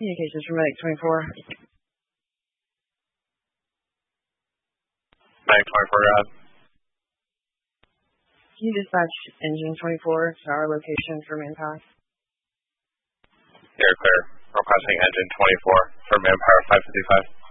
Communications from Medic 24. Medic 24, go ahead. Can you dispatch engine 24 to our location for manpower? You're clear. Requesting engine 24 for manpower 555.